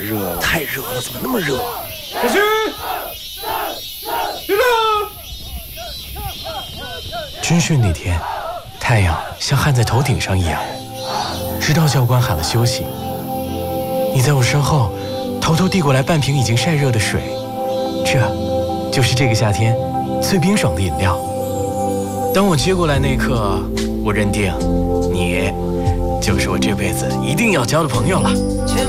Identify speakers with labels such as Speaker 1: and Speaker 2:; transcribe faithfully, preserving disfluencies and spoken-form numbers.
Speaker 1: 热了，
Speaker 2: 太热了，怎么那么热？
Speaker 1: 小心！队长！
Speaker 2: 军训那天，太阳像焊在头顶上一样，直到教官喊了休息，你在我身后偷偷递过来半瓶已经晒热的水，这就是这个夏天最冰爽的饮料。当我接过来那一刻，我认定你就是我这辈子一定要交的朋友了。